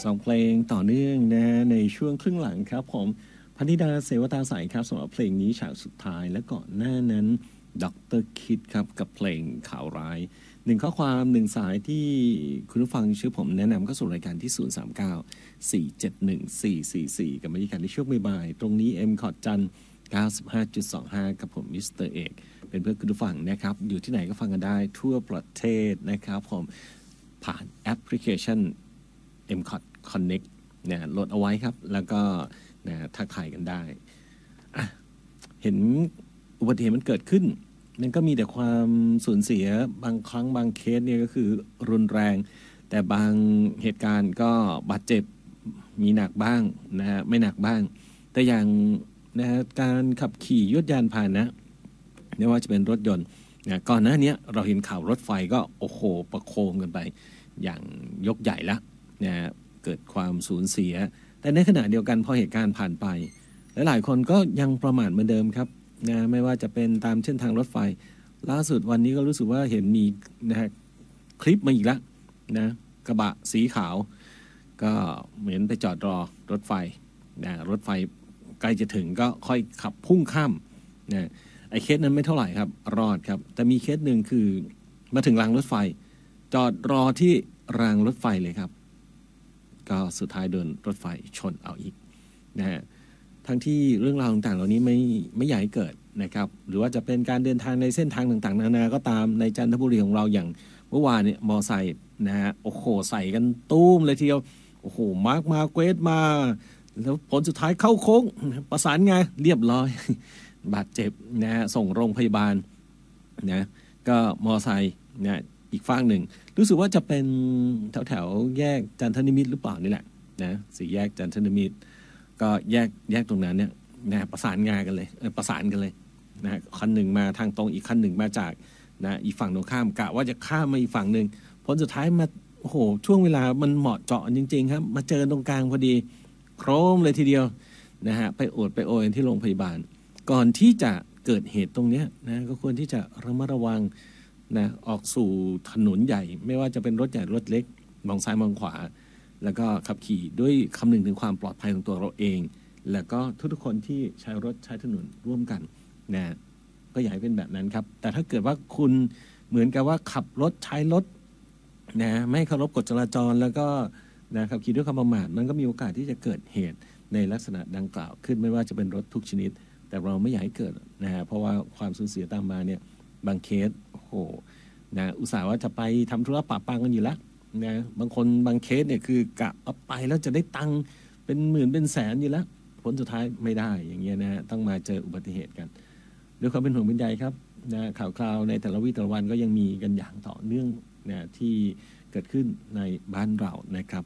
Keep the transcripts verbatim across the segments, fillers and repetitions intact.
สองเพลงต่อเนื่องนะในช่วงครึ่งหลังครับผมพนิดาเสวตาใสครับสำหรับเพลงนี้ฉากสุดท้ายและก่อนหน้านั้นดร.คิดครับกับเพลงข่าวร้ายหนึ่งข้อความหนึ่งสายที่คุณผู้ฟังชื่อผมแนะนำเข้าสู่รายการที่ศูนย์ สาม เก้า สี่ เจ็ด หนึ่ง สี่ สี่ สี่กับบรรยากาศในช่วงบ่ายๆตรงนี้ M คอร์ดจันทร์ เก้าสิบห้าจุดสองห้า กับผมมิสเตอร์เอกเป็นเพื่อนคุณผู้ฟังนะครับอยู่ที่ไหนก็ฟังกันได้ทั่วประเทศนะครับผมผ่านแอปพลิเคชัน M คอร์ด Connect เนี่ยโหลดเอาไว้ครับแล้วก็นะทักทายกันได้เห็นอุบัติเหตุมันเกิดขึ้นนั่นก็มีแต่ความสูญเสียบางครั้งบางเคสเนี่ยก็คือรุนแรงแต่บางเหตุการณ์ก็บาดเจ็บมีหนักบ้างนะฮะไม่หนักบ้างแต่อย่างนะการขับขี่ยวดยานพาหนะไม่ว่าจะเป็นรถยนต์นะก่อนหน้านี้เราเห็นข่าวรถไฟก็โอ้โหประโคมกันไปอย่างยกใหญ่ละนะเกิดความสูญเสียแต่ในขณะเดียวกันพอเหตุการณ์ผ่านไปหลายๆคนก็ยังประมาทเหมือนเดิมครับนะไม่ว่าจะเป็นตามเส้นทางรถไฟล่าสุดวันนี้ก็รู้สึกว่าเห็นมีนะฮะคลิปมาอีกแล้วนะกระบะสีขาวก็เหมือนไปจอดรอรถไฟนะรถไฟใกล้จะถึงก็ค่อยขับพุ่งข้ามนะไอ้เคสนั้นไม่เท่าไหร่ครับรอดครับแต่มีเคสหนึ่งคือมาถึงรางรถไฟจอดรอที่รางรถไฟเลยครับก็สุดท้ายโดนรถไฟชนเอาอีกนะฮะทั้งที่เรื่องราวต่างๆเหล่านี้ไม่ไม่อยากให้เกิดนะครับหรือว่าจะเป็นการเดินทางในเส้นทางต่างๆนานาก็ตามในจันทบุรีของเราอย่างเมื่อวานเนี่ยมอไซค์นะฮะโอ้โหใส่กันตุ้มเลยทีเดียวโอ้โหมาร์กมาเกรดมาแล้วผลสุดท้ายเข้าโค้งประสานงานเรียบร้อยบาดเจ็บนะฮะส่งโรงพยาบาลนะก็มอไซค์นะอีกฝั่งหนึ่งรู้สึกว่าจะเป็นแถวแถวแยกจันทนิมิตรหรือเปล่านี่แหละนะสี่แยกจันทนิมิตรก็แยกแยกตรงนั้นเนี่ยนะประสานงานกันเลยประสานกันเลยนะคันหนึ่งมาทางตรงอีกคันหนึ่งมาจากนะอีกฝั่งตรงข้ามกะว่าจะข้ามมาอีกฝั่งหนึ่งผลสุดท้ายมาโอ้โหช่วงเวลามันเหมาะเจาะจริงๆครับมาเจอตรงกลางพอดีโครมเลยทีเดียวนะฮะไปโอดไปโอยที่โรงพยาบาลก่อนที่จะเกิดเหตุตรงนี้นะก็ควรที่จะระมัดระวังนะออกสู่ถนนใหญ่ไม่ว่าจะเป็นรถใหญ่รถเล็กมองซ้ายมองขวาแล้วก็ขับขี่ด้วยคำนึงถึงความปลอดภัยของตัวเราเองแล้วก็ทุกๆคนที่ใช้รถใช้ถนนร่วมกันนะก็อยากให้เป็นแบบนั้นครับแต่ถ้าเกิดว่าคุณเหมือนกับว่าขับรถใช้รถนะไม่เคารพกฎจราจรแล้วก็นะขับขี่ด้วยความประมาทมันก็มีโอกาสที่จะเกิดเหตุในลักษณะดังกล่าวขึ้นไม่ว่าจะเป็นรถทุกชนิดแต่เราไม่อยากให้เกิดนะฮะเพราะว่าความสูญเสียตามมาเนี่ยบางเคสโอ้โหนะอุตส่าห์ว่าจะไปทำธุระปะปังกันอยู่แล้วนะบางคนบางเคสเนี่ยคือกะเอาไปแล้วจะได้ตังค์เป็นหมื่นเป็นแสนอยู่แล้วผลสุดท้ายไม่ได้อย่างเงี้ยนะต้องมาเจออุบัติเหตุกันด้วยความเป็นห่วงเป็นใยครับนะข่าวคราวในแต่ละวี่แต่ละวันก็ยังมีกันอย่างต่อเนื่องนะที่เกิดขึ้นในบ้านเรานะครับ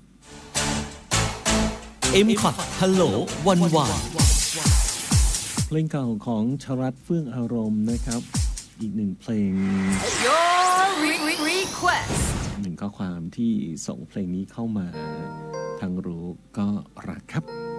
M คอร์ดฮัลโหลวันวานเพลงเก่าของชรัตน์เฟื่องอารมณ์นะครับอีกหนึ่งเพลง Your request หนึ่งข้อความที่ส่งเพลงนี้เข้ามาทางรู้ก็รักครับ